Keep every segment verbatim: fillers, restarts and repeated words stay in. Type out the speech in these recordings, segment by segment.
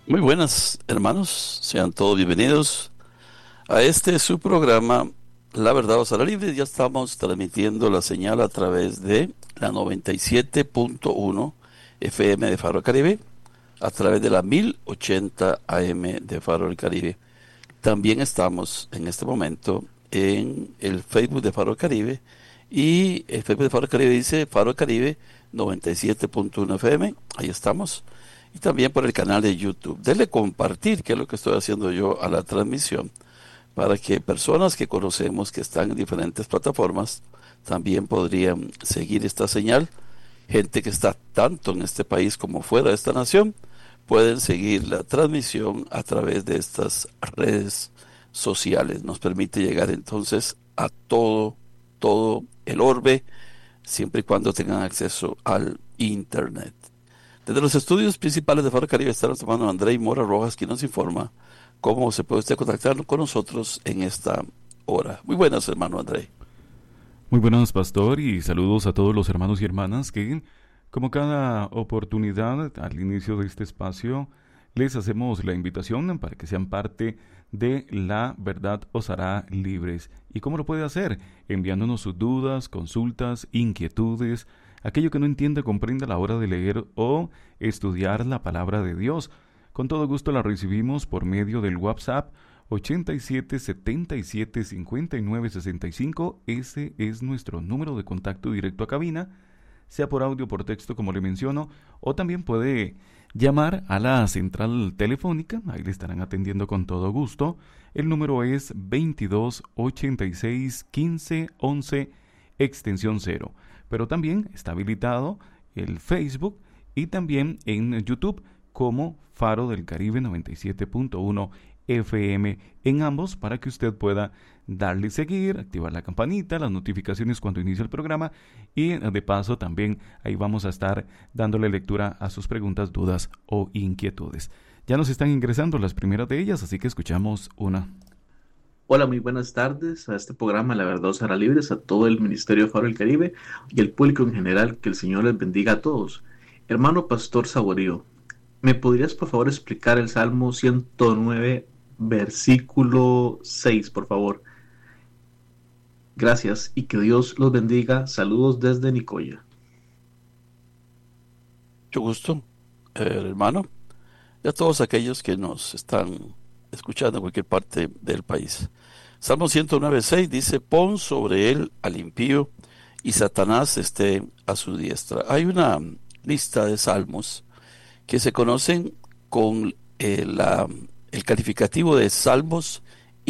Muy buenas, hermanos, sean todos bienvenidos a este su programa La Verdad os hará libre. Ya estamos transmitiendo la señal a través de la noventa y siete punto uno F M de Faro del Caribe, a través de la mil ochenta A M de Faro del Caribe. También estamos en este momento en el Facebook de Faro del Caribe, y el Facebook de Faro del Caribe dice Faro del Caribe noventa y siete punto uno F M. Ahí estamos. Y también por el canal de YouTube. Denle compartir, que es lo que estoy haciendo yo a la transmisión, para que personas que conocemos que están en diferentes plataformas también podrían seguir esta señal. Gente que está tanto en este país como fuera de esta nación pueden seguir la transmisión a través de estas redes sociales. Nos permite llegar entonces a todo, todo el orbe, siempre y cuando tengan acceso al Internet. Desde los estudios principales de Faro Caribe está nuestro hermano Andrei Mora Rojas, quien nos informa cómo se puede usted contactar con nosotros en esta hora. Muy buenas, hermano Andrei. Muy buenas, pastor, y saludos a todos los hermanos y hermanas que, como cada oportunidad al inicio de este espacio, les hacemos la invitación para que sean parte de La Verdad os hará libres. ¿Y cómo lo puede hacer? Enviándonos sus dudas, consultas, inquietudes, aquello que no entiende, comprenda a la hora de leer o estudiar la palabra de Dios. Con todo gusto la recibimos por medio del WhatsApp ochenta y siete, setenta y siete, cincuenta y nueve, sesenta y cinco. Ese es nuestro número de contacto directo a cabina, sea por audio o por texto, como le menciono, o también puede llamar a la central telefónica. Ahí le estarán atendiendo con todo gusto. El número es veintidós, ochenta y seis, quince, once, extensión cero. Pero también está habilitado el Facebook y también en YouTube como Faro del Caribe noventa y siete punto uno F M, en ambos, para que usted pueda darle seguir, activar la campanita, las notificaciones cuando inicie el programa, y de paso también ahí vamos a estar dándole lectura a sus preguntas, dudas o inquietudes. Ya nos están ingresando las primeras de ellas, así que escuchamos una. Hola, muy buenas tardes a este programa La Verdad os hará libres, a todo el Ministerio de Faro del Caribe y al público en general. Que el Señor les bendiga a todos. Hermano Pastor Saborío, ¿me podrías por favor explicar el Salmo ciento nueve, versículo seis, por favor? Gracias y que Dios los bendiga. Saludos desde Nicoya. Mucho gusto, eh, hermano, y a todos aquellos que nos están escuchando en cualquier parte del país. Salmo ciento nueve seis dice: pon sobre él al impío y Satanás esté a su diestra. Hay una lista de salmos que se conocen con eh, la, el calificativo de salmos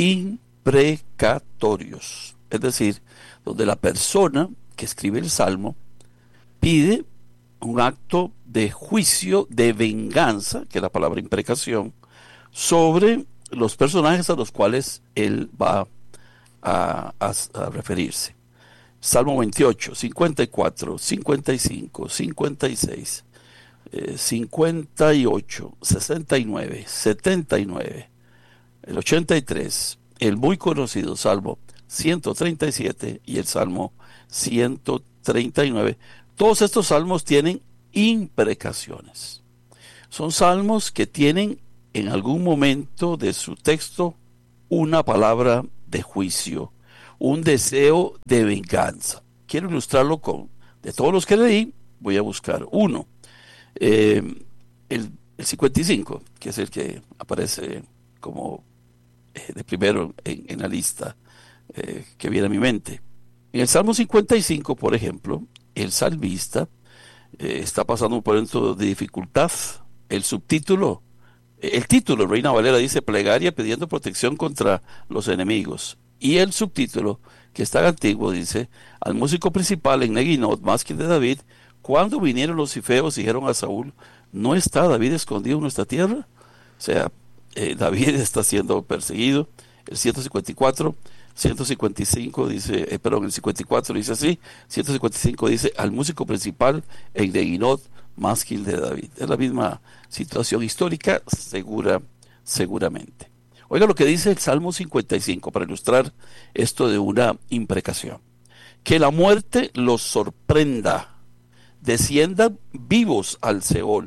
imprecatorios, es decir, donde la persona que escribe el salmo pide un acto de juicio, de venganza, que es la palabra imprecación, sobre los personajes a los cuales él va a, a, a referirse. Salmo veintiocho, cincuenta y cuatro, cincuenta y cinco, cincuenta y seis, eh, cincuenta y ocho, sesenta y nueve, setenta y nueve, el ochenta y tres, el muy conocido Salmo ciento treinta y siete y el Salmo ciento treinta y nueve. Todos estos salmos tienen imprecaciones. Son salmos que tienen en algún momento de su texto una palabra de juicio, un deseo de venganza. Quiero ilustrarlo con, de todos los que leí, voy a buscar uno. Eh, el, el cincuenta y cinco, que es el que aparece como eh, de primero en, en la lista eh, que viene a mi mente. En el Salmo cincuenta y cinco, por ejemplo, el salmista eh, está pasando un momento de dificultad. El subtítulo, el título, Reina Valera, dice plegaria pidiendo protección contra los enemigos. Y el subtítulo, que está en antiguo, dice: al músico principal en Neguinot, másquil de David, cuando vinieron los cifeos, dijeron a Saúl: ¿no está David escondido en nuestra tierra? O sea, eh, David está siendo perseguido. El ciento cincuenta y cuatro, ciento cincuenta y cinco dice, eh, perdón, el cincuenta y cuatro dice así, ciento cincuenta y cinco dice: al músico principal en Neguinot, másquil de David. Es la misma situación histórica, segura, seguramente. Oiga lo que dice el Salmo cincuenta y cinco para ilustrar esto de una imprecación: que la muerte los sorprenda, desciendan vivos al Seol,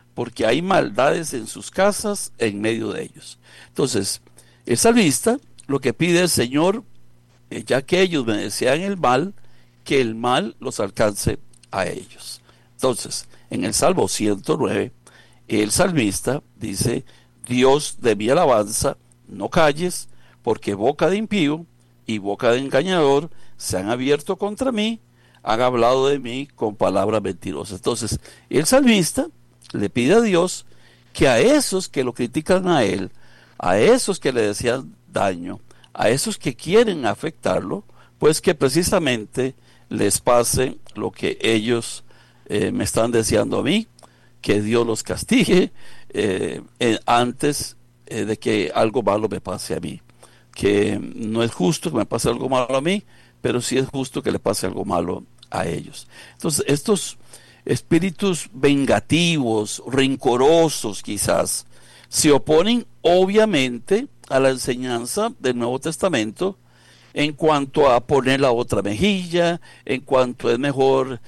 porque hay maldades en sus casas en medio de ellos. Entonces, el salmista lo que pide el Señor, eh, ya que ellos me desean el mal, que el mal los alcance a ellos. Entonces, en el Salmo ciento nueve, el salmista dice: Dios de mi alabanza, no calles, porque boca de impío y boca de engañador se han abierto contra mí, han hablado de mí con palabras mentirosas. Entonces, el salmista le pide a Dios que a esos que lo critican a él, a esos que le desean daño, a esos que quieren afectarlo, pues que precisamente les pase lo que ellos eh, me están deseando a mí, que Dios los castigue eh, eh, antes eh, de que algo malo me pase a mí. Que no es justo que me pase algo malo a mí, pero sí es justo que le pase algo malo a ellos. Entonces, estos espíritus vengativos, rencorosos quizás, se oponen obviamente a la enseñanza del Nuevo Testamento en cuanto a poner la otra mejilla, en cuanto es mejor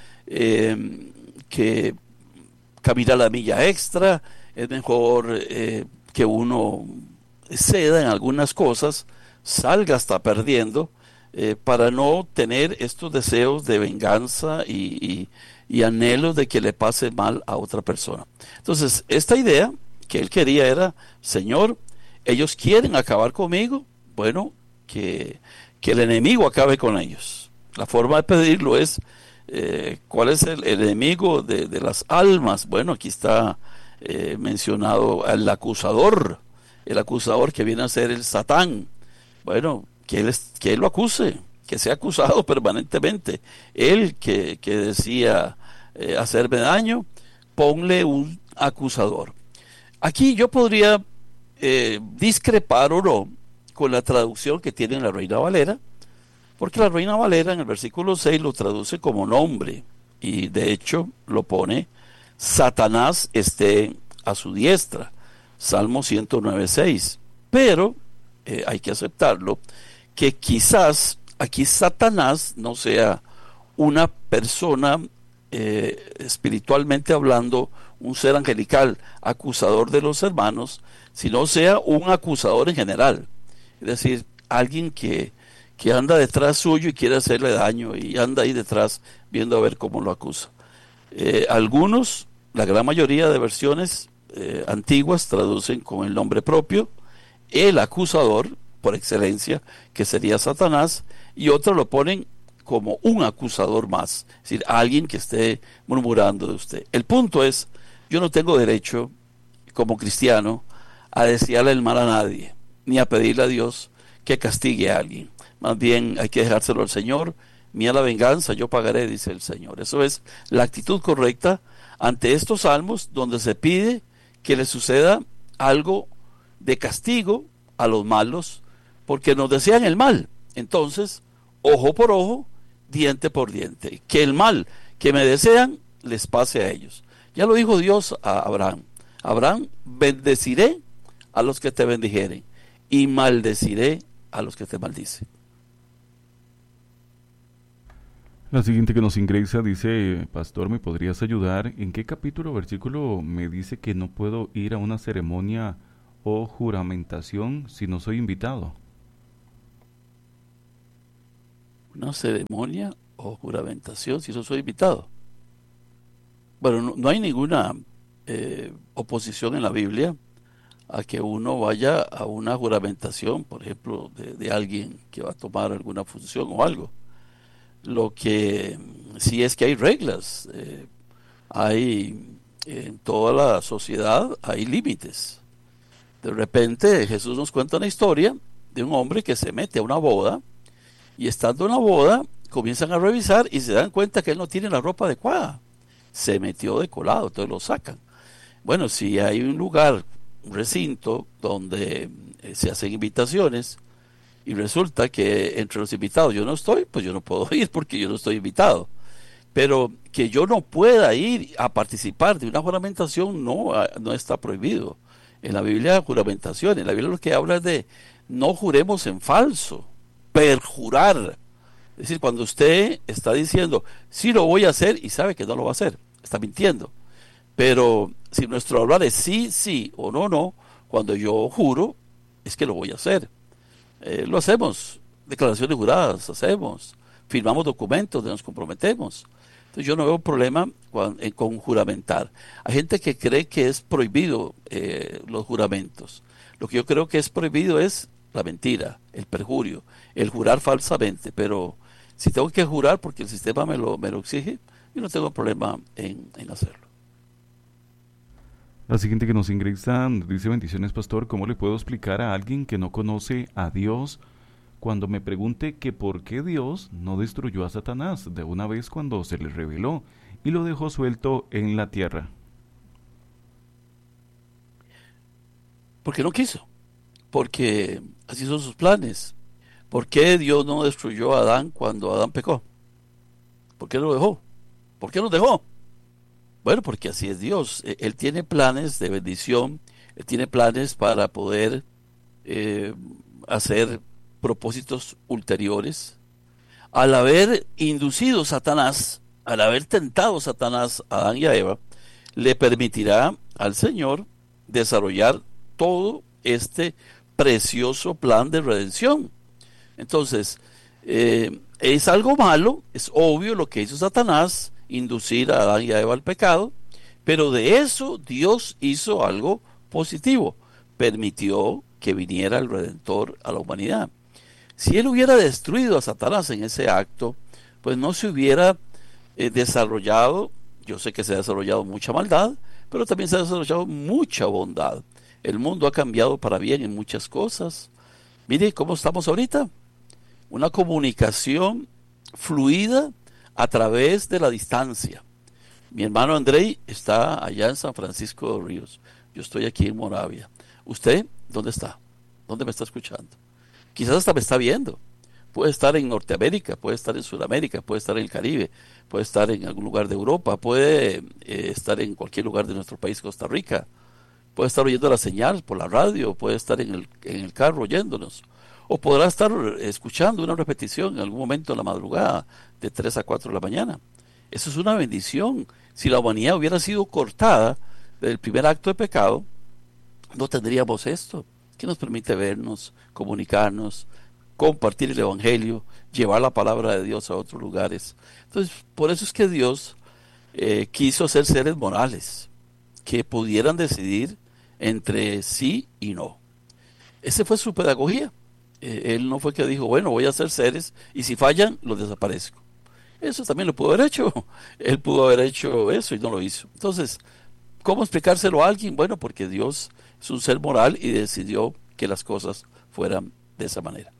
eh, que caminar la milla extra, es mejor eh, que uno ceda en algunas cosas, salga hasta perdiendo, eh, para no tener estos deseos de venganza y, y, y anhelos de que le pase mal a otra persona. Entonces, esta idea que él quería era: Señor, ellos quieren acabar conmigo, bueno, que, que el enemigo acabe con ellos. La forma de pedirlo es, eh, ¿cuál es el, el enemigo de, de las almas? Bueno, aquí está eh, mencionado el acusador, el acusador que viene a ser el Satán. Bueno, que él, es, que él lo acuse, que sea acusado permanentemente. Él que, que decía eh, hacerme daño, ponle un acusador. Aquí yo podría eh, discrepar o no con la traducción que tiene la Reina Valera, porque la Reina Valera en el versículo seis lo traduce como nombre, y de hecho lo pone: Satanás esté a su diestra. Salmo ciento nueve, seis. Pero eh, hay que aceptarlo, que quizás aquí Satanás no sea una persona eh, espiritualmente hablando, un ser angelical acusador de los hermanos, sino sea un acusador en general, es decir, alguien que, que anda detrás suyo y quiere hacerle daño y anda ahí detrás viendo a ver cómo lo acusa. Eh, algunos, la gran mayoría de versiones eh, antiguas traducen con el nombre propio, el acusador por excelencia, que sería Satanás, y otros lo ponen como un acusador más, es decir, alguien que esté murmurando de usted. El punto es: yo no tengo derecho como cristiano a desearle el mal a nadie, ni a pedirle a Dios que castigue a alguien. Más bien hay que dejárselo al Señor. Mía la venganza, yo pagaré, dice el Señor. Eso es la actitud correcta ante estos salmos, donde se pide que le suceda algo de castigo a los malos, porque nos desean el mal. Entonces, ojo por ojo, diente por diente, que el mal que me desean les pase a ellos. Ya lo dijo Dios a Abraham: Abraham, bendeciré a los que te bendijeren y maldeciré a los que te maldicen. La siguiente que nos ingresa dice: Pastor, ¿me podrías ayudar? ¿En qué capítulo o versículo me dice que no puedo ir a una ceremonia o juramentación si no soy invitado? Una ceremonia o juramentación si no soy invitado. Bueno, no, no hay ninguna eh, oposición en la Biblia a que uno vaya a una juramentación, por ejemplo, de, de alguien que va a tomar alguna función o algo. Lo que sí es que hay reglas, eh, hay en toda la sociedad hay límites. De repente Jesús nos cuenta una historia de un hombre que se mete a una boda, y estando en la boda comienzan a revisar y se dan cuenta que él no tiene la ropa adecuada, se metió de colado, entonces lo sacan. Bueno, si hay un lugar, un recinto donde eh, se hacen invitaciones, y resulta que entre los invitados yo no estoy, pues yo no puedo ir porque yo no estoy invitado. Pero que yo no pueda ir a participar de una juramentación no, no está prohibido. En la Biblia, juramentación, en la Biblia lo que habla es de no juremos en falso, perjurar. Es decir, cuando usted está diciendo, sí lo voy a hacer, y sabe que no lo va a hacer, está mintiendo. Pero si nuestro hablar es sí, sí o no, no, cuando yo juro, es que lo voy a hacer. Eh, lo hacemos, declaraciones juradas, hacemos, firmamos documentos donde nos comprometemos. Entonces yo no veo problema con, eh, con juramentar. Hay gente que cree que es prohibido eh, los juramentos. Lo que yo creo que es prohibido es la mentira, el perjurio, el jurar falsamente. Pero si tengo que jurar porque el sistema me lo, me lo exige, yo no tengo problema en, en hacerlo. La siguiente que nos ingresa dice: bendiciones, pastor, ¿cómo le puedo explicar a alguien que no conoce a Dios cuando me pregunte que por qué Dios no destruyó a Satanás de una vez cuando se le reveló y lo dejó suelto en la tierra? Porque no quiso, porque así son sus planes. ¿Por qué Dios no destruyó a Adán cuando Adán pecó? ¿Por qué lo dejó? ¿Por qué lo dejó? Bueno, porque así es Dios. E- Él tiene planes de bendición, Él tiene planes para poder eh, hacer propósitos ulteriores. Al haber inducido Satanás, al haber tentado Satanás a Adán y a Eva, le permitirá al Señor desarrollar todo este precioso plan de redención. Entonces, eh, es algo malo, es obvio lo que hizo Satanás, inducir a Adán y a Eva al pecado, pero de eso Dios hizo algo positivo, permitió que viniera el Redentor a la humanidad. Si él hubiera destruido a Satanás en ese acto, pues no se hubiera eh, desarrollado, yo sé que se ha desarrollado mucha maldad, pero también se ha desarrollado mucha bondad. El mundo ha cambiado para bien en muchas cosas. Mire cómo estamos ahorita, una comunicación fluida a través de la distancia. Mi hermano Andrei está allá en San Francisco de Ríos, yo estoy aquí en Moravia. ¿Usted dónde está? ¿Dónde me está escuchando? Quizás hasta me está viendo. Puede estar en Norteamérica, puede estar en Sudamérica, puede estar en el Caribe, puede estar en algún lugar de Europa, puede eh, estar en cualquier lugar de nuestro país, Costa Rica, puede estar oyendo la señal por la radio, puede estar en el, en el carro oyéndonos, o podrá estar escuchando una repetición en algún momento en la madrugada, de tres a cuatro de la mañana. Eso es una bendición. Si la humanidad hubiera sido cortada del primer acto de pecado, no tendríamos esto, que nos permite vernos, comunicarnos, compartir el Evangelio, llevar la palabra de Dios a otros lugares. Entonces, por eso es que Dios eh, quiso hacer seres morales, que pudieran decidir entre sí y no. Esa fue su pedagogía. Eh, él no fue que dijo, bueno, voy a hacer seres y si fallan, los desaparezco. Eso también lo pudo haber hecho. Él pudo haber hecho eso y no lo hizo. Entonces, ¿cómo explicárselo a alguien? Bueno, porque Dios es un ser moral y decidió que las cosas fueran de esa manera.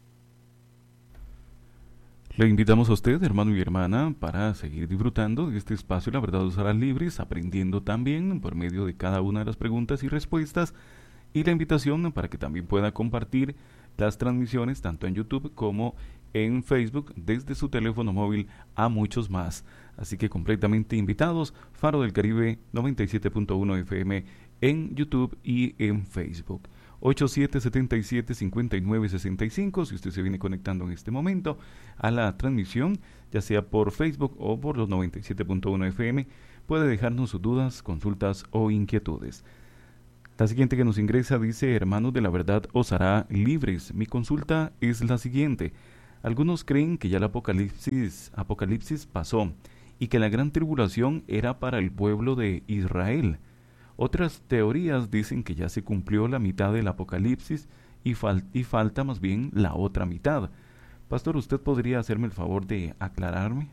Le invitamos a usted, hermano y hermana, para seguir disfrutando de este espacio La Verdad os hará libres, aprendiendo también por medio de cada una de las preguntas y respuestas, y la invitación para que también pueda compartir las transmisiones tanto en YouTube como en Facebook desde su teléfono móvil a muchos más. Así que completamente invitados, Faro del Caribe noventa y siete punto uno F M en YouTube y en Facebook. ocho siete siete siete cinco nueve seis cinco, si usted se viene conectando en este momento a la transmisión, ya sea por Facebook o por los noventa y siete punto uno F M, puede dejarnos sus dudas, consultas o inquietudes. La siguiente que nos ingresa dice: hermanos de la verdad os hará libres. Mi consulta es la siguiente. Algunos creen que ya el apocalipsis, apocalipsis pasó y que la gran tribulación era para el pueblo de Israel. Otras teorías dicen que ya se cumplió la mitad del apocalipsis y, fal- y falta más bien la otra mitad. Pastor, ¿usted podría hacerme el favor de aclararme?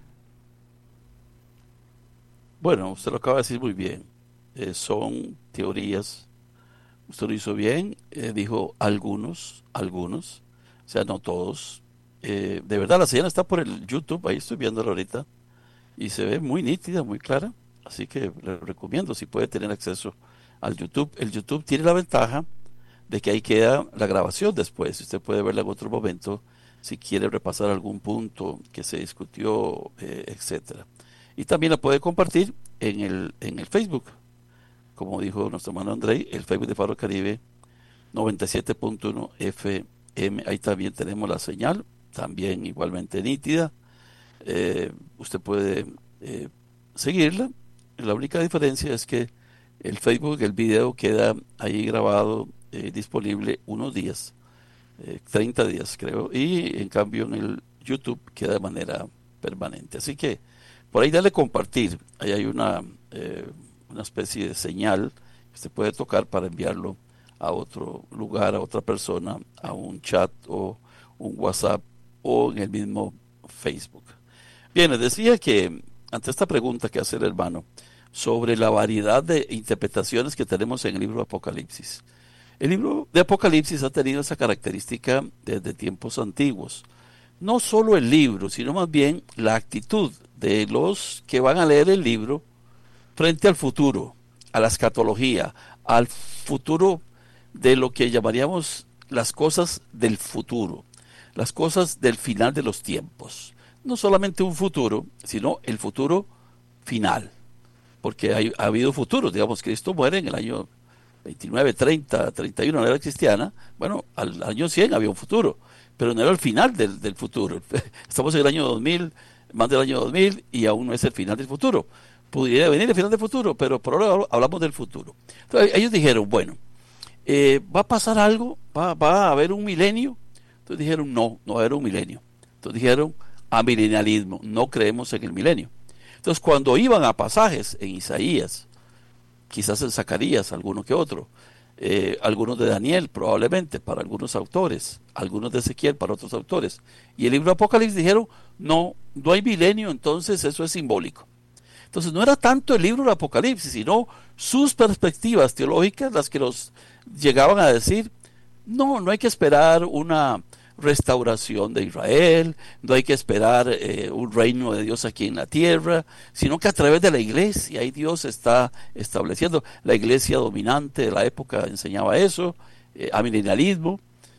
Bueno, usted lo acaba de decir muy bien. Eh, son teorías. Usted lo hizo bien. Eh, dijo algunos, algunos. O sea, no todos. Eh, de verdad, la señal está por el YouTube. Ahí estoy viéndola ahorita. Y se ve muy nítida, muy clara. Así que le recomiendo si puede tener acceso al YouTube. El YouTube tiene la ventaja de que ahí queda la grabación después. Usted puede verla en otro momento si quiere repasar algún punto que se discutió, eh, etcétera. Y también la puede compartir en el, en el Facebook. Como dijo nuestro hermano Andrei, el Facebook de Faro Caribe noventa y siete punto uno F M. Ahí también tenemos la señal, también igualmente nítida. Eh, usted puede eh, seguirla. La única diferencia es que El Facebook, el video queda ahí grabado, eh, disponible unos días, eh, treinta días creo, y en cambio en el YouTube queda de manera permanente. Así que por ahí dale compartir, ahí hay una, eh, una especie de señal que se puede tocar para enviarlo a otro lugar, a otra persona, a un chat o un WhatsApp o en el mismo Facebook. Bien, les decía que ante esta pregunta que hace el hermano sobre la variedad de interpretaciones que tenemos en el libro de Apocalipsis. El libro de Apocalipsis ha tenido esa característica desde tiempos antiguos. No solo el libro, sino más bien la actitud de los que van a leer el libro frente al futuro, a la escatología, al futuro de lo que llamaríamos las cosas del futuro, las cosas del final de los tiempos. No solamente un futuro, sino el futuro final. Porque hay, ha habido futuros, digamos, Cristo muere en el año veintinueve, treinta, treinta y uno en la era cristiana. Bueno, al año cien había un futuro, pero no era el final del, del futuro. Estamos en el año dos mil, más del año dos mil, y aún no es el final del futuro. Pudiera venir el final del futuro, pero por ahora hablamos del futuro. Entonces ellos dijeron, bueno, eh, ¿va a pasar algo? ¿Va, ¿Va a haber un milenio? Entonces dijeron, no, no va a haber un milenio. Entonces dijeron, amilenialismo, no creemos en el milenio. Entonces, cuando iban a pasajes en Isaías, quizás en Zacarías, alguno que otro, eh, algunos de Daniel, probablemente, para algunos autores, algunos de Ezequiel, para otros autores, y el libro de Apocalipsis dijeron, no, no hay milenio, entonces eso es simbólico. Entonces, no era tanto el libro de Apocalipsis, sino sus perspectivas teológicas las que nos llegaban a decir, no, no hay que esperar una restauración de Israel, no hay que esperar eh, un reino de Dios aquí en la tierra, sino que a través de la iglesia, ahí Dios está estableciendo, la iglesia dominante de la época enseñaba eso, eh, amilenialismo,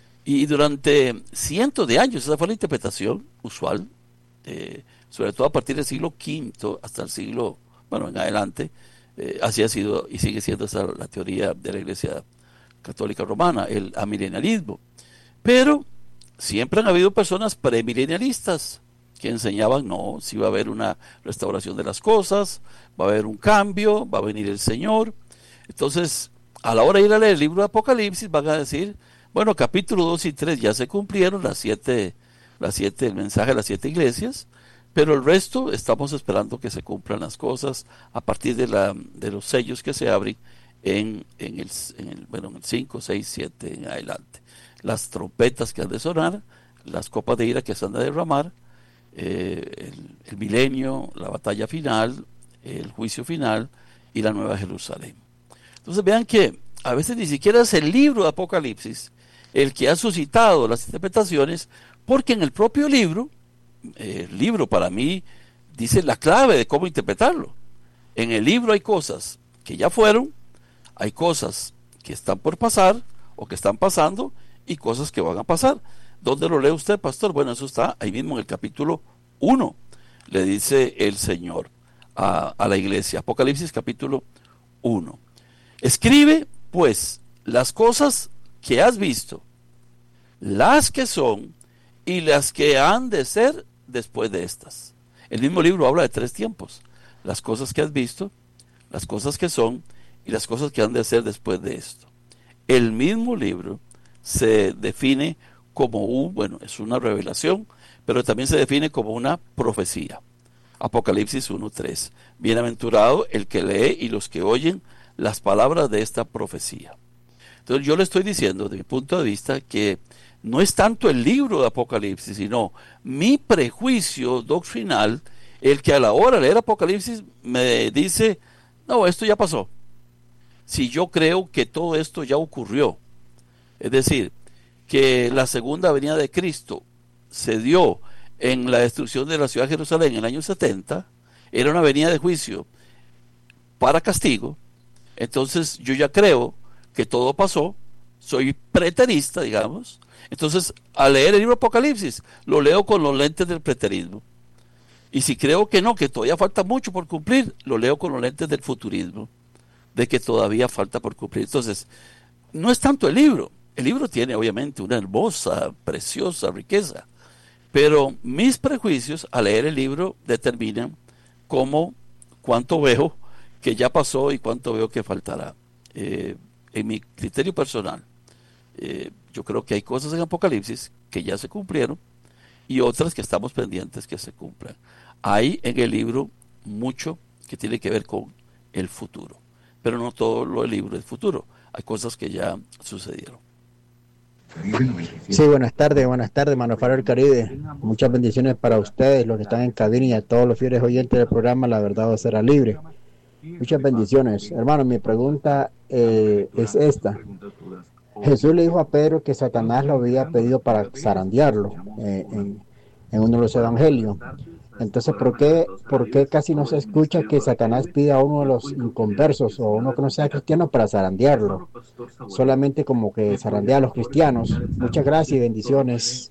y durante cientos de años esa fue la interpretación usual, eh, sobre todo a partir del siglo quinto hasta el siglo, bueno, en adelante, eh, así ha sido y sigue siendo esa la teoría de la iglesia católica romana, el amilenialismo. Pero siempre han habido personas premilenialistas que enseñaban, no, si va a haber una restauración de las cosas, va a haber un cambio, va a venir el Señor. Entonces, a la hora de ir a leer el libro de Apocalipsis, van a decir, bueno, capítulo dos y tres ya se cumplieron, las siete, las siete, el mensaje de las siete iglesias, pero el resto estamos esperando que se cumplan las cosas a partir de, la, de los sellos que se abren en, en, el, en, el, bueno, en el cinco, seis, siete en adelante. Las trompetas que han de sonar, las copas de ira que se han de derramar, eh, el, el milenio, la batalla final, el juicio final y la nueva Jerusalén. Entonces vean que a veces ni siquiera es el libro de Apocalipsis el que ha suscitado las interpretaciones, porque en el propio libro, eh, el libro para mí dice la clave de cómo interpretarlo. En el libro hay cosas que ya fueron, hay cosas que están por pasar o que están pasando, y cosas que van a pasar. ¿Dónde lo lee usted, pastor? Bueno, eso está ahí mismo en el capítulo uno. Le dice el Señor a, a la iglesia. Apocalipsis capítulo uno. Escribe, pues, las cosas que has visto, las que son y las que han de ser después de estas. El mismo libro habla de tres tiempos. Las cosas que has visto, las cosas que son y las cosas que han de ser después de esto. El mismo libro se define como un, bueno, es una revelación, pero también se define como una profecía. Apocalipsis uno tres. Bienaventurado el que lee y los que oyen las palabras de esta profecía. Entonces yo le estoy diciendo, desde mi punto de vista, que no es tanto el libro de Apocalipsis, sino mi prejuicio doctrinal, el que a la hora de leer Apocalipsis me dice, no, esto ya pasó. Si yo creo que todo esto ya ocurrió, es decir, que la segunda venida de Cristo se dio en la destrucción de la ciudad de Jerusalén en el año setenta, era una venida de juicio para castigo, entonces yo ya creo que todo pasó, soy preterista, digamos, entonces al leer el libro Apocalipsis, lo leo con los lentes del preterismo, y si creo que no, que todavía falta mucho por cumplir, lo leo con los lentes del futurismo, de que todavía falta por cumplir. Entonces, no es tanto el libro, el libro tiene obviamente una hermosa, preciosa riqueza, pero mis prejuicios al leer el libro determinan cómo, cuánto veo que ya pasó y cuánto veo que faltará. Eh, en mi criterio personal, eh, yo creo que hay cosas en Apocalipsis que ya se cumplieron y otras que estamos pendientes que se cumplan. Hay en el libro mucho que tiene que ver con el futuro, pero no todo lo del libro es futuro. Hay cosas que ya sucedieron. Sí, buenas tardes, buenas tardes, hermano Faro del Caribe. Muchas bendiciones para ustedes, los que están en cabina, y a todos los fieles oyentes del programa La Verdad Será Libre. Muchas bendiciones. Hermano, mi pregunta eh, es esta. Jesús le dijo a Pedro que Satanás lo había pedido para zarandearlo eh, en, en uno de los evangelios. Entonces, ¿por qué, ¿por qué casi no se escucha que Satanás pida a uno de los inconversos o uno que no sea cristiano para zarandearlo? Solamente como que zarandea a los cristianos. Muchas gracias y bendiciones.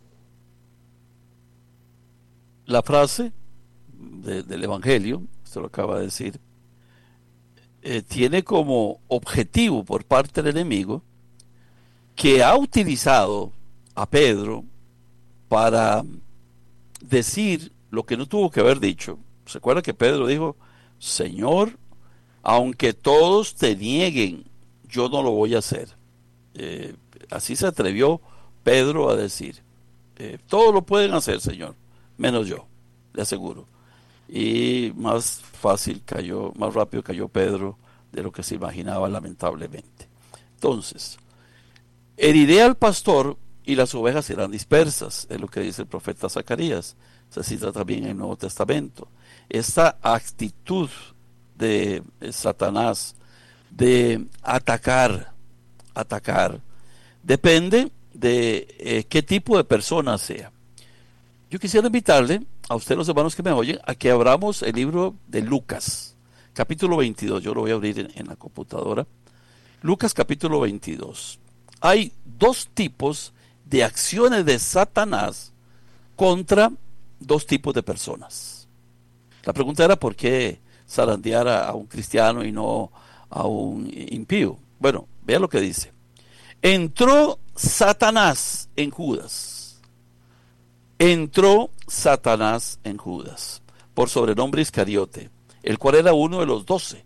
La frase de, del Evangelio, esto lo acaba de decir, eh, tiene como objetivo por parte del enemigo que ha utilizado a Pedro para decir lo que no tuvo que haber dicho. ¿Se acuerda que Pedro dijo, Señor, aunque todos te nieguen, yo no lo voy a hacer? Eh, así se atrevió Pedro a decir, eh, todos lo pueden hacer, Señor, menos yo, le aseguro. Y más fácil cayó, más rápido cayó Pedro de lo que se imaginaba, lamentablemente. Entonces, heriré al pastor y las ovejas serán dispersas, es lo que dice el profeta Zacarías. Se cita también en el Nuevo Testamento. Esta actitud de Satanás de atacar, atacar, depende de eh, qué tipo de persona sea. Yo quisiera invitarle a ustedes, los hermanos que me oyen, a que abramos el libro de Lucas, capítulo veintidós. Yo lo voy a abrir en, en la computadora. Lucas capítulo veintidós. Hay dos tipos de acciones de Satanás contra dos tipos de personas. La pregunta era por qué zarandear a, a un cristiano y no a un impío. Bueno, vea lo que dice. Entró Satanás en Judas. Entró Satanás en Judas, por sobrenombre Iscariote, el cual era uno de los doce.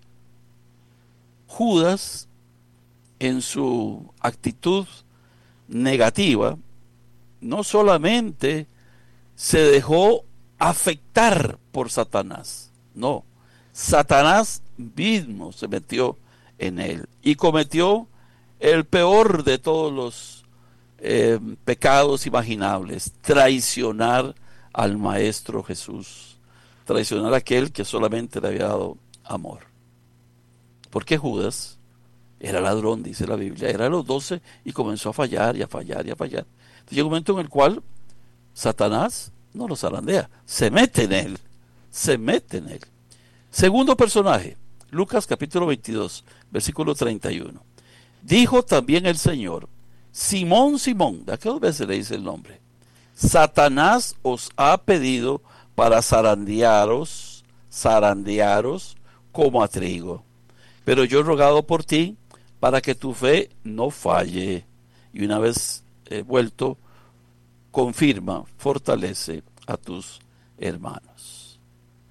Judas, en su actitud negativa, no solamente se dejó afectar por Satanás, no, Satanás mismo se metió en él y cometió el peor de todos los eh, pecados imaginables: traicionar al Maestro Jesús, traicionar a aquel que solamente le había dado amor. Porque Judas era ladrón, dice la Biblia, era de los doce y comenzó a fallar y a fallar y a fallar. Entonces llega un momento en el cual Satanás no lo zarandea, se mete en él, se mete en él. Segundo personaje, Lucas capítulo veintidós, versículo treinta y uno. Dijo también el Señor, Simón, Simón, ¿de qué dos veces le dice el nombre? Satanás os ha pedido para zarandearos, zarandearos como a trigo. Pero yo he rogado por ti para que tu fe no falle. Y una vez eh, vuelto, confirma, fortalece a tus hermanos.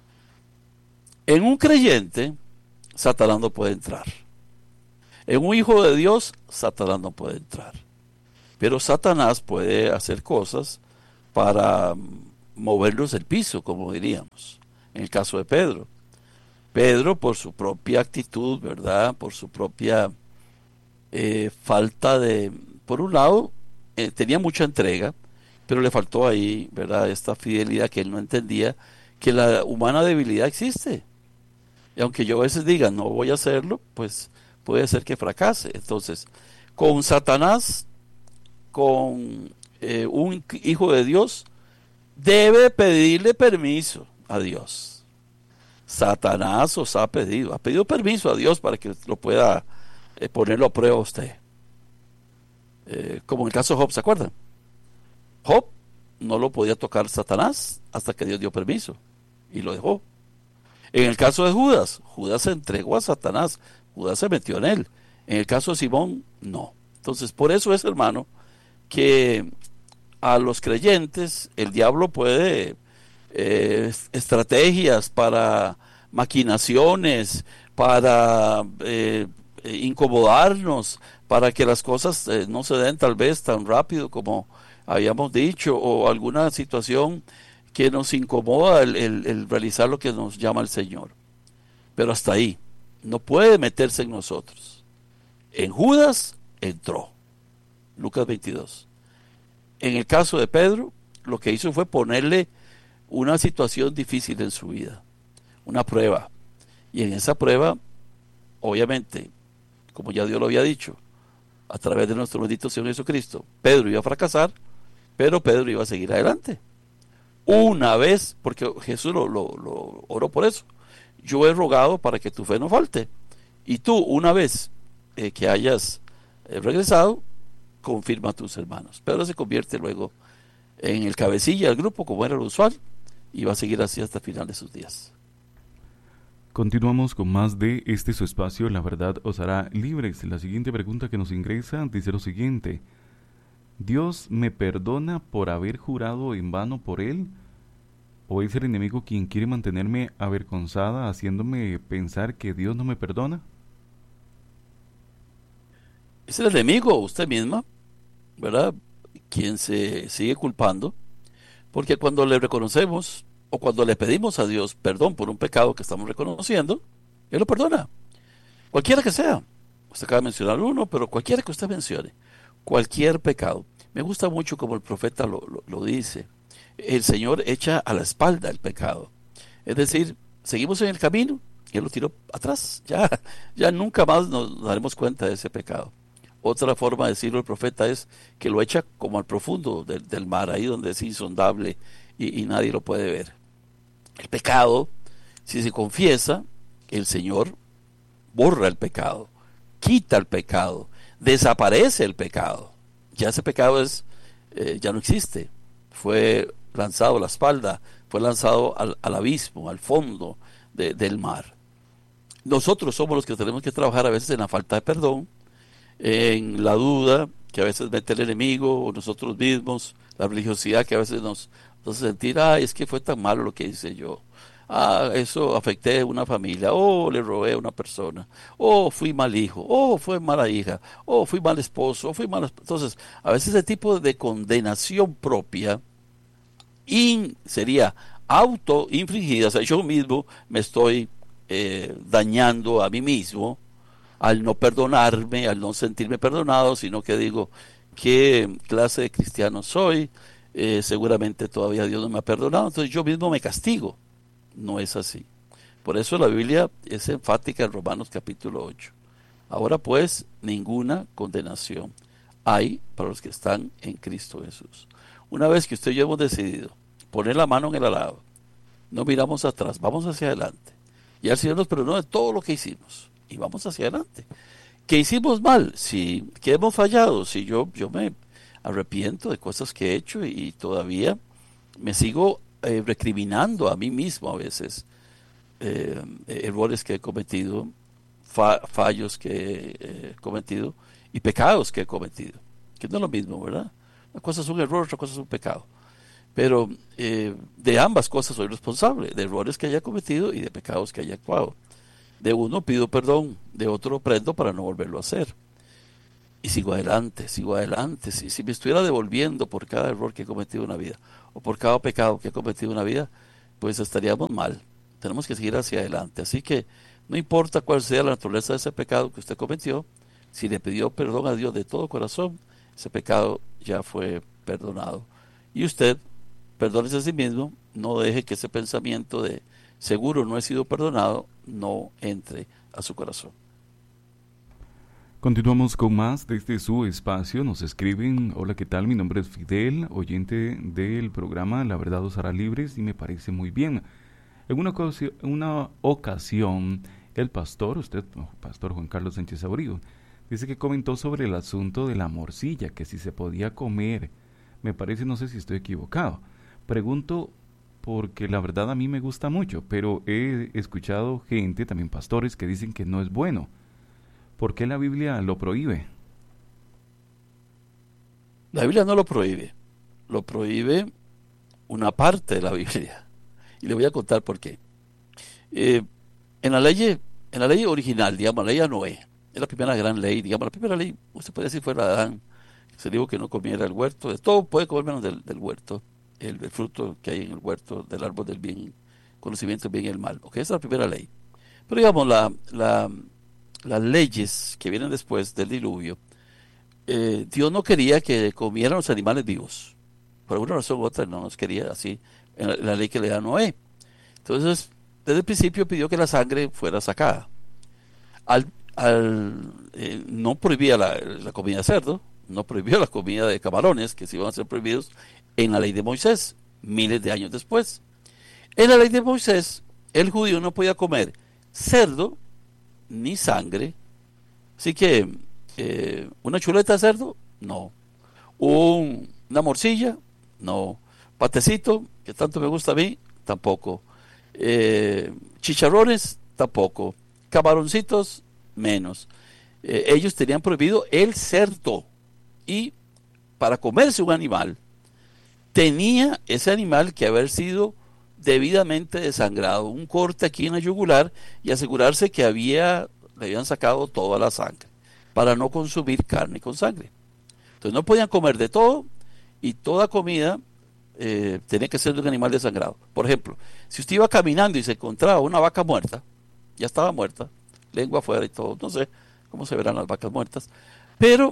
En un creyente, Satanás no puede entrar. En un hijo de Dios, Satanás no puede entrar. Pero Satanás puede hacer cosas para moverlos del piso, como diríamos. En el caso de Pedro. Pedro, por su propia actitud, ¿verdad? Por su propia eh, falta de... Por un lado, eh, tenía mucha entrega, pero le faltó ahí, ¿verdad? Esta fidelidad que él no entendía, que la humana debilidad existe. Y aunque yo a veces diga, no voy a hacerlo, pues puede ser que fracase. Entonces, con Satanás, con eh, un hijo de Dios, debe pedirle permiso a Dios. Satanás os ha pedido, ha pedido permiso a Dios para que lo pueda eh, ponerlo a prueba a usted. Eh, como en el caso de Job, ¿se acuerdan? Job no lo podía tocar Satanás hasta que Dios dio permiso y lo dejó. En el caso de Judas, Judas se entregó a Satanás, Judas se metió en él. En el caso de Simón, no. Entonces, por eso es, hermano, que a los creyentes el diablo puede eh, estrategias para maquinaciones, para eh, incomodarnos, para que las cosas eh, no se den tal vez tan rápido como habíamos dicho, o alguna situación que nos incomoda el, el, el realizar lo que nos llama el Señor. Pero hasta ahí, no puede meterse en nosotros. En Judas entró, Lucas veintidós. En el caso de Pedro, lo que hizo fue ponerle una situación difícil en su vida, una prueba. Y en esa prueba, obviamente, como ya Dios lo había dicho, a través de nuestro bendito Señor Jesucristo, Pedro iba a fracasar, pero Pedro iba a seguir adelante. Una vez, porque Jesús lo, lo, lo oró por eso, yo he rogado para que tu fe no falte. Y tú, una vez eh, que hayas eh, regresado, confirma a tus hermanos. Pedro se convierte luego en el cabecilla del grupo, como era lo usual, y va a seguir así hasta el final de sus días. Continuamos con más de este su espacio, La Verdad os hará libres. La siguiente pregunta que nos ingresa dice lo siguiente: ¿Dios me perdona por haber jurado en vano por Él? ¿O es el enemigo quien quiere mantenerme avergonzada, haciéndome pensar que Dios no me perdona? Es el enemigo, usted misma, ¿verdad?, quien se sigue culpando, porque cuando le reconocemos o cuando le pedimos a Dios perdón por un pecado que estamos reconociendo, Él lo perdona, cualquiera que sea. Usted acaba de mencionar uno, pero cualquiera que usted mencione, cualquier pecado. Me gusta mucho como el profeta lo, lo, lo dice: el Señor echa a la espalda el pecado. Es decir, seguimos en el camino y Él lo tiró atrás. Ya, ya nunca más nos daremos cuenta de ese pecado. Otra forma de decirlo el profeta es que lo echa como al profundo del, del mar, ahí donde es insondable y, y nadie lo puede ver. El pecado, si se confiesa, el Señor borra el pecado, quita el pecado, desaparece el pecado. Ya ese pecado es, eh, ya no existe. Fue lanzado a la espalda, fue lanzado al, al abismo, al fondo de, del mar. Nosotros somos los que tenemos que trabajar a veces en la falta de perdón, en la duda que a veces mete el enemigo o nosotros mismos, la religiosidad que a veces nos, nos hace sentir: ay, es que fue tan malo lo que hice yo, ah, eso afecté a una familia, o le robé a una persona, o fui mal hijo, o fue mala hija, o fui mal esposo, o fui mal esp-. Entonces, a veces ese tipo de condenación propia in, sería auto-infligida, o sea, yo mismo me estoy eh, dañando a mí mismo al no perdonarme, al no sentirme perdonado, sino que digo: ¿qué clase de cristiano soy? Eh, seguramente todavía Dios no me ha perdonado, entonces yo mismo me castigo. No es así. Por eso la Biblia es enfática en Romanos capítulo ocho. Ahora pues, ninguna condenación hay para los que están en Cristo Jesús. Una vez que usted y yo hemos decidido poner la mano en el arado, no miramos atrás, vamos hacia adelante. Y el Señor nos perdonó de todo lo que hicimos. Y vamos hacia adelante. ¿Que hicimos mal? Sí. ¿Que hemos fallado? Sí, yo, yo me arrepiento de cosas que he hecho y, y todavía me sigo eh, recriminando a mí mismo a veces. Eh, errores que he cometido, fa fallos que he cometido y pecados que he cometido. Que no es lo mismo, ¿verdad? Una cosa es un error, otra cosa es un pecado. Pero eh, de ambas cosas soy responsable, de errores que haya cometido y de pecados que haya actuado. De uno pido perdón, de otro prendo para no volverlo a hacer. Y sigo adelante, sigo adelante. Si, si me estuviera devolviendo por cada error que he cometido en la vida, o por cada pecado que he cometido en la vida, pues estaríamos mal. Tenemos que seguir hacia adelante. Así que no importa cuál sea la naturaleza de ese pecado que usted cometió, si le pidió perdón a Dios de todo corazón, ese pecado ya fue perdonado. Y usted, perdónese a sí mismo, no deje que ese pensamiento de seguro no he sido perdonado no entre a su corazón. Continuamos con más desde su espacio. Nos escriben: hola, ¿qué tal? Mi nombre es Fidel, oyente del programa La Verdad os hará libres, y me parece muy bien. En una, ocasión, una ocasión el pastor, usted, pastor Juan Carlos Sánchez Abreu, dice que comentó sobre el asunto de la morcilla, que si se podía comer. Me parece, no sé si estoy equivocado. Pregunto porque la verdad a mí me gusta mucho, pero he escuchado gente, también pastores, que dicen que no es bueno. ¿Por qué la Biblia lo prohíbe? La Biblia no lo prohíbe, lo prohíbe una parte de la Biblia. Y le voy a contar por qué. Eh, en la ley, en en la ley original, digamos, la ley de Noé, es la primera gran ley, digamos, la primera ley, usted puede decir fue la de Adán, se dijo que no comiera el huerto, de todo puede comer menos del, del huerto, el, el fruto que hay en el huerto del árbol del bien, conocimiento del bien y el mal, ok, esa es la primera ley. Pero digamos, la, la, las leyes que vienen después del diluvio, eh, Dios no quería que comieran los animales vivos, por alguna razón u otra no nos quería así, en la, en la ley que le da a Noé. Entonces, desde el principio pidió que la sangre fuera sacada. Al, al, eh, no prohibía la, la comida de cerdo, no prohibió la comida de camarones, que se iban a ser prohibidos en la ley de Moisés, miles de años después. En la ley de Moisés, el judío no podía comer cerdo ni sangre. Así que, eh, ¿una chuleta de cerdo? No. Un, ¿Una morcilla? No. ¿Patecito? Que tanto me gusta a mí? Tampoco. Eh, ¿Chicharrones? Tampoco. ¿Camaroncitos? Menos. Eh, ellos tenían prohibido el cerdo. Y para comerse un animal, tenía ese animal que haber sido debidamente desangrado, un corte aquí en la yugular y asegurarse que había, le habían sacado toda la sangre, para no consumir carne con sangre. Entonces no podían comer de todo y toda comida eh, tenía que ser de un animal desangrado. Por ejemplo, si usted iba caminando y se encontraba una vaca muerta, ya estaba muerta, lengua afuera y todo, no sé cómo se verán las vacas muertas, pero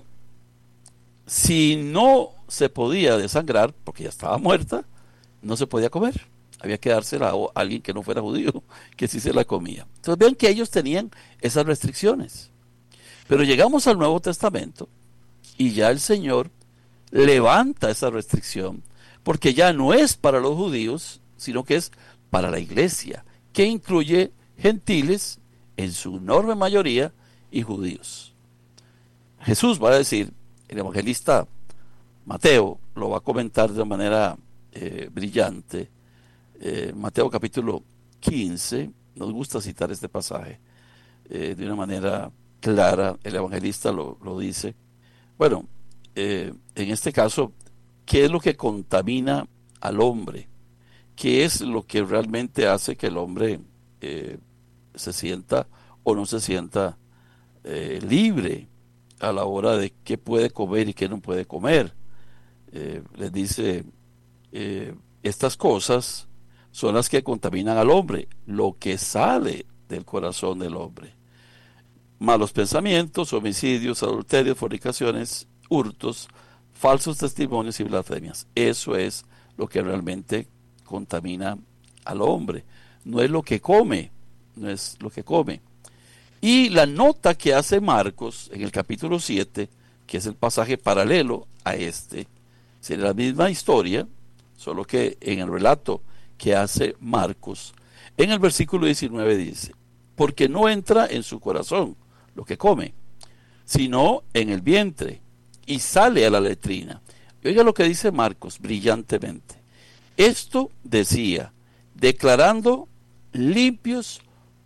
si no se podía desangrar, porque ya estaba muerta, no se podía comer. Había que dársela a alguien que no fuera judío, que sí se la comía. Entonces vean que ellos tenían esas restricciones. Pero llegamos al Nuevo Testamento y ya el Señor levanta esa restricción, porque ya no es para los judíos, sino que es para la iglesia, que incluye gentiles en su enorme mayoría y judíos. Jesús va a decir, el evangelista Mateo lo va a comentar de manera eh, brillante. Eh, Mateo capítulo quince, nos gusta citar este pasaje eh, de una manera clara, el evangelista lo, lo dice. Bueno, eh, en este caso, ¿qué es lo que contamina al hombre? ¿Qué es lo que realmente hace que el hombre eh, se sienta o no se sienta eh, libre a la hora de qué puede comer y qué no puede comer? Eh, les dice, eh, estas cosas son las que contaminan al hombre, lo que sale del corazón del hombre. Malos pensamientos, homicidios, adulterios, fornicaciones, hurtos, falsos testimonios y blasfemias. Eso es lo que realmente contamina al hombre. No es lo que come, no es lo que come. Y la nota que hace Marcos en el capítulo siete, que es el pasaje paralelo a este, sería la misma historia, solo que en el relato que hace Marcos, en el versículo diecinueve dice, porque no entra en su corazón lo que come, sino en el vientre, y sale a la letrina. Y oiga lo que dice Marcos brillantemente. Esto decía, declarando limpios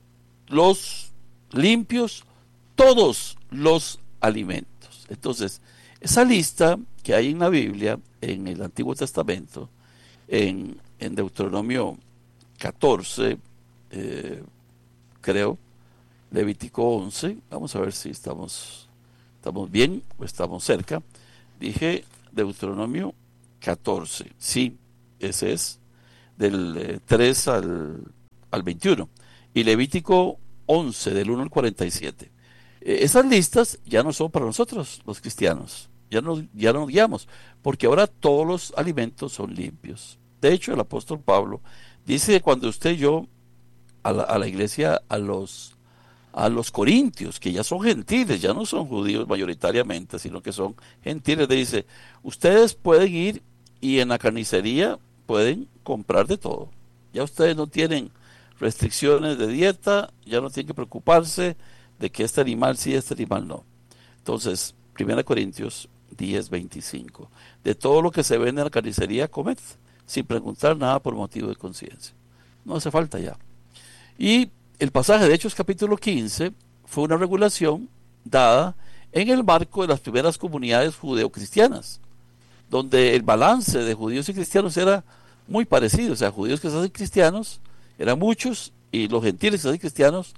los limpios todos los alimentos. Entonces, esa lista que hay en la Biblia, en el Antiguo Testamento, en, en Deuteronomio catorce, eh, creo, Levítico once, vamos a ver si estamos, estamos bien o estamos cerca. Dije Deuteronomio catorce, sí, ese es, del eh, tres al, al veintiuno, y Levítico once, del uno al cuarenta y siete. Eh, esas listas ya no son para nosotros, los cristianos, ya no, ya no nos guiamos, porque ahora todos los alimentos son limpios. De hecho, el apóstol Pablo dice que cuando usted y yo, a la, a la iglesia, a los a los corintios, que ya son gentiles, ya no son judíos mayoritariamente, sino que son gentiles, le dice, ustedes pueden ir y en la carnicería pueden comprar de todo. Ya ustedes no tienen restricciones de dieta, ya no tienen que preocuparse de que este animal sí, este animal no. Entonces, primera Corintios diez, veinticinco, de todo lo que se vende en la carnicería, comed, sin preguntar nada por motivo de conciencia. No hace falta ya. Y el pasaje de Hechos capítulo quince fue una regulación dada en el marco de las primeras comunidades judeocristianas, donde el balance de judíos y cristianos era muy parecido. O sea, judíos que se hacen cristianos eran muchos y los gentiles que se hacen cristianos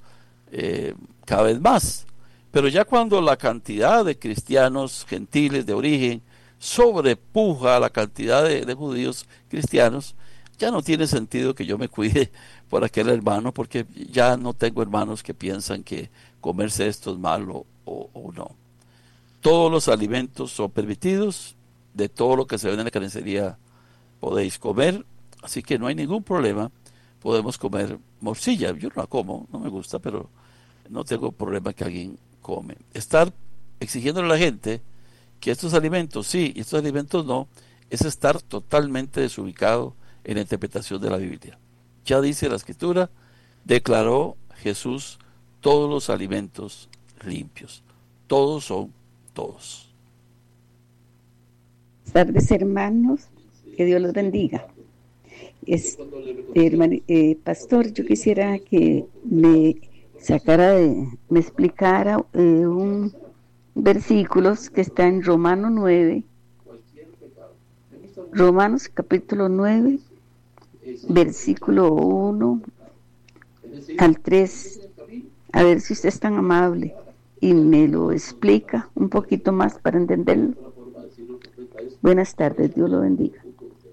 eh, cada vez más. Pero ya cuando la cantidad de cristianos gentiles de origen sobrepuja a la cantidad de, de judíos cristianos, ya no tiene sentido que yo me cuide por aquel hermano, porque ya no tengo hermanos que piensan que comerse esto es malo o, o no. Todos los alimentos son permitidos, de todo lo que se vende en la carnicería podéis comer, así que no hay ningún problema, podemos comer morcilla. Yo no la como, no me gusta, pero no tengo problema que alguien come. Estar exigiéndole a la gente que estos alimentos sí y estos alimentos no, es estar totalmente desubicado en la interpretación de la Biblia. Ya dice la Escritura, declaró Jesús todos los alimentos limpios. Todos son todos. Buenas tardes, hermanos, que Dios los bendiga. Es, hermano, eh, pastor, yo quisiera que me sacara de, me explicara eh, un versículos que está en Romanos nueve, Romanos capítulo nueve, versículo uno al tres, a ver si usted es tan amable y me lo explica un poquito más para entenderlo. Buenas tardes, Dios lo bendiga.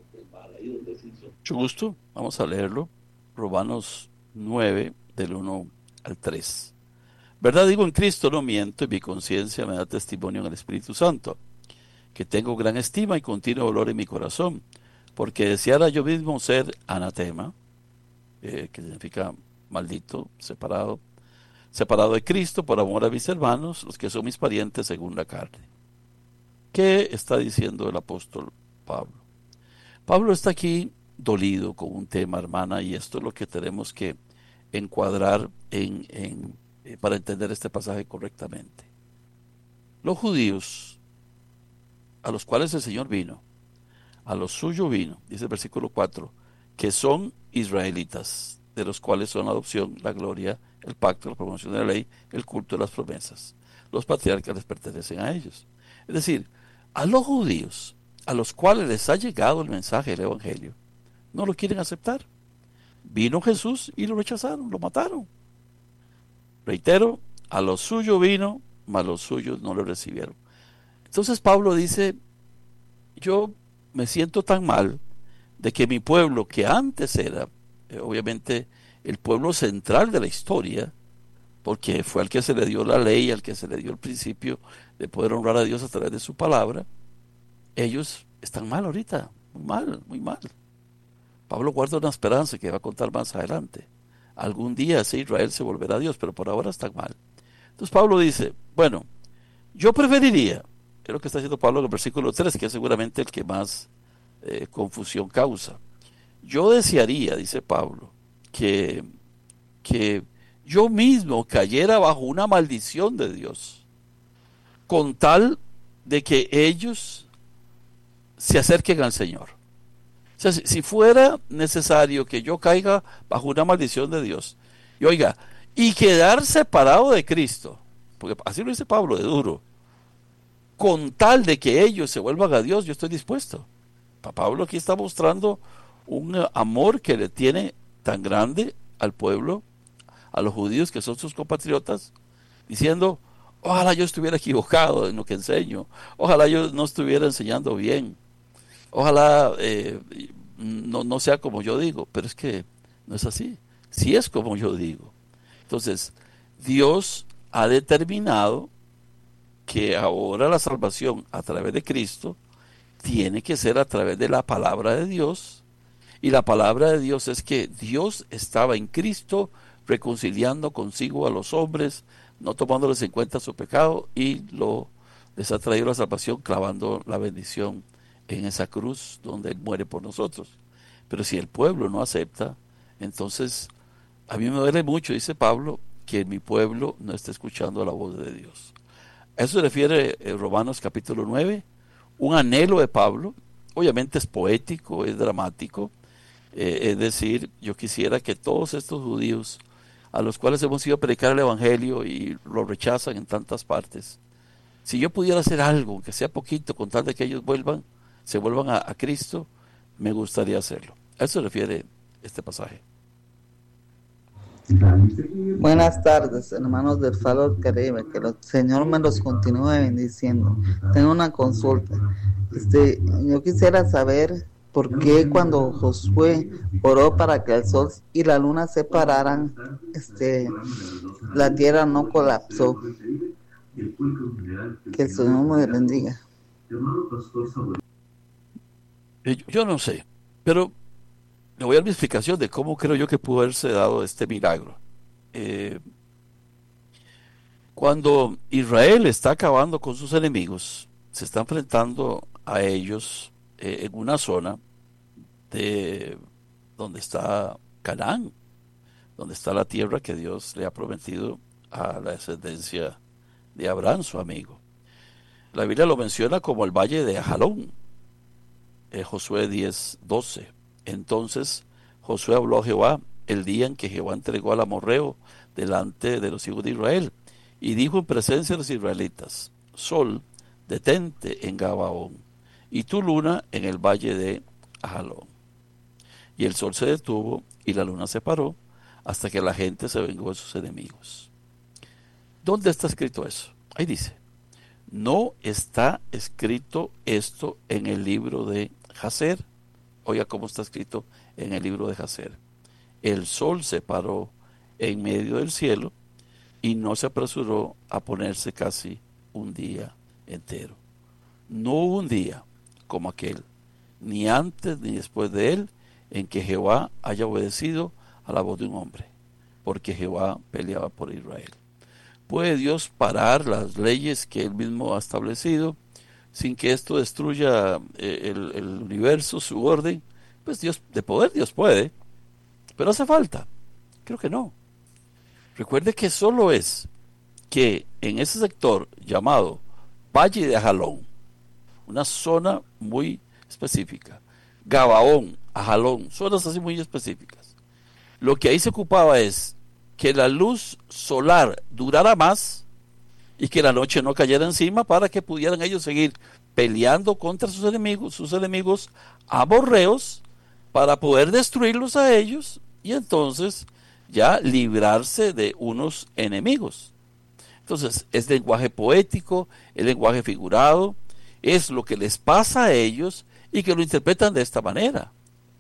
Mucho gusto, vamos a leerlo. Romanos nueve, del uno al tres. Verdad digo en Cristo, no miento, y mi conciencia me da testimonio en el Espíritu Santo, que tengo gran estima y continuo dolor en mi corazón, porque deseara yo mismo ser anatema, eh, que significa maldito, separado, separado de Cristo por amor a mis hermanos, los que son mis parientes según la carne. ¿Qué está diciendo el apóstol Pablo? Pablo está aquí dolido con un tema, hermana, y esto es lo que tenemos que encuadrar en, en, eh, para entender este pasaje correctamente. Los judíos, a los cuales el Señor vino, a los suyos vino, dice el versículo cuatro, que son israelitas, de los cuales son la adopción, la gloria, el pacto, la promoción de la ley, el culto de las promesas. Los patriarcas les pertenecen a ellos. Es decir, a los judíos, a los cuales les ha llegado el mensaje del Evangelio, no lo quieren aceptar. Vino Jesús y lo rechazaron, lo mataron. Reitero, a los suyos vino, mas los suyos no lo recibieron. Entonces Pablo dice, yo me siento tan mal de que mi pueblo, que antes era, eh, obviamente, el pueblo central de la historia, porque fue al que se le dio la ley, al que se le dio el principio de poder honrar a Dios a través de su palabra, ellos están mal ahorita, muy mal, muy mal. Pablo guarda una esperanza que va a contar más adelante. Algún día ese Israel se volverá a Dios, pero por ahora están mal. Entonces Pablo dice, bueno, yo preferiría, es lo que está diciendo Pablo en el versículo tres, que es seguramente el que más eh, confusión causa. Yo desearía, dice Pablo, que, que yo mismo cayera bajo una maldición de Dios, con tal de que ellos se acerquen al Señor. O sea, si, si fuera necesario que yo caiga bajo una maldición de Dios, y oiga, y quedar separado de Cristo, porque así lo dice Pablo de duro, con tal de que ellos se vuelvan a Dios, yo estoy dispuesto. Pablo aquí está mostrando un amor que le tiene tan grande al pueblo, a los judíos que son sus compatriotas, diciendo, ojalá yo estuviera equivocado en lo que enseño, ojalá yo no estuviera enseñando bien, ojalá eh, no, no sea como yo digo, pero es que no es así, sí es como yo digo. Entonces, Dios ha determinado que ahora la salvación a través de Cristo tiene que ser a través de la palabra de Dios, y la palabra de Dios es que Dios estaba en Cristo reconciliando consigo a los hombres, no tomándoles en cuenta su pecado, y lo, les ha traído la salvación clavando la bendición en esa cruz donde Él muere por nosotros. Pero si el pueblo no acepta, entonces a mí me duele mucho, dice Pablo, que mi pueblo no esté escuchando la voz de Dios. A eso se refiere eh, Romanos capítulo nueve, un anhelo de Pablo, obviamente es poético, es dramático, eh, es decir, yo quisiera que todos estos judíos a los cuales hemos ido a predicar el Evangelio y lo rechazan en tantas partes, si yo pudiera hacer algo, que sea poquito, con tal de que ellos vuelvan, se vuelvan a, a Cristo, me gustaría hacerlo. A eso se refiere este pasaje. Buenas tardes, hermanos del Faro del Caribe, que el Señor me los continúe bendiciendo. Tengo una consulta. Este, yo quisiera saber por qué cuando Josué oró para que el sol y la luna se pararan, este, la tierra no colapsó. Que el Señor me bendiga. Yo no sé, pero le voy a dar mi explicación de cómo creo yo que pudo haberse dado este milagro. Eh, cuando Israel está acabando con sus enemigos, se está enfrentando a ellos eh, en una zona de donde está Canaán, donde está la tierra que Dios le ha prometido a la descendencia de Abraham, su amigo. La Biblia lo menciona como el valle de Ajalón, eh, Josué diez, doce. Entonces Josué habló a Jehová el día en que Jehová entregó al amorreo delante de los hijos de Israel, y dijo en presencia de los israelitas: Sol, detente en Gabaón, y tu luna en el valle de Ajalón. Y el sol se detuvo y la luna se paró hasta que la gente se vengó de sus enemigos. ¿Dónde está escrito eso? Ahí dice: no está escrito esto en el libro de Jacer. Oiga cómo está escrito en el libro de Jacer. El sol se paró en medio del cielo y no se apresuró a ponerse casi un día entero. No hubo un día como aquel, ni antes ni después de él, en que Jehová haya obedecido a la voz de un hombre, porque Jehová peleaba por Israel. ¿Puede Dios parar las leyes que él mismo ha establecido sin que esto destruya el, el universo, su orden? Pues Dios, de poder Dios puede, pero hace falta. Creo que no. Recuerde que solo es que en ese sector llamado Valle de Ajalón, una zona muy específica, Gabaón, Ajalón, zonas así muy específicas, lo que ahí se ocupaba es que la luz solar durara más y que la noche no cayera encima, para que pudieran ellos seguir peleando contra sus enemigos, sus enemigos amorreos, para poder destruirlos a ellos y entonces ya librarse de unos enemigos. Entonces es lenguaje poético, es lenguaje figurado, es lo que les pasa a ellos y que lo interpretan de esta manera.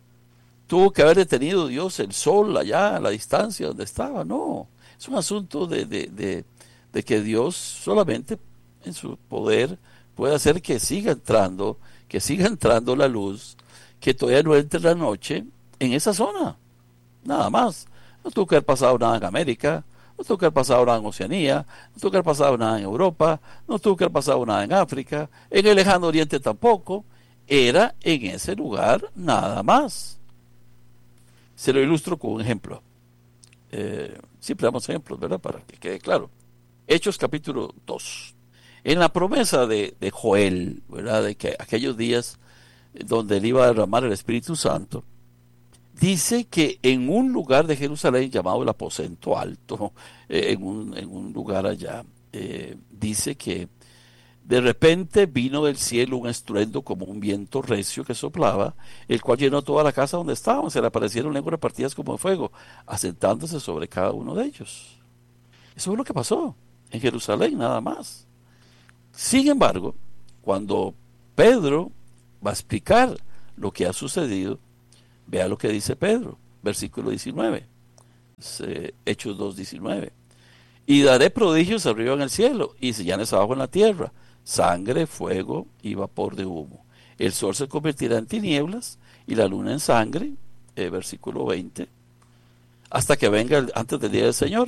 Tuvo que haber detenido Dios el sol allá a la distancia donde estaba. No, es un asunto de, de, de, de que Dios solamente en su poder puede hacer que siga entrando, que siga entrando la luz, que todavía no entre la noche en esa zona. Nada más. No tuvo que haber pasado nada en América, no tuvo que haber pasado nada en Oceanía, no tuvo que haber pasado nada en Europa, no tuvo que haber pasado nada en África, en el lejano oriente tampoco. Era en ese lugar nada más. Se lo ilustro con un ejemplo. Eh, siempre damos ejemplos, ¿verdad? Para que quede claro. Hechos capítulo dos. En la promesa de, de Joel, ¿verdad? De que aquellos días donde él iba a derramar el Espíritu Santo, dice que en un lugar de Jerusalén llamado el aposento alto, eh, en, un, en un lugar allá, eh, dice que de repente vino del cielo un estruendo como un viento recio que soplaba, el cual llenó toda la casa donde estaban. Se le aparecieron lenguas repartidas como de fuego, asentándose sobre cada uno de ellos. Eso es lo que pasó en Jerusalén, nada más. Sin embargo, cuando Pedro va a explicar lo que ha sucedido, vea lo que dice Pedro, versículo diecinueve, Hechos dos, diecinueve. Y daré prodigios arriba en el cielo y señales abajo en la tierra, sangre, fuego y vapor de humo. El sol se convertirá en tinieblas y la luna en sangre, eh, versículo veinte, hasta que venga el, antes del día del Señor.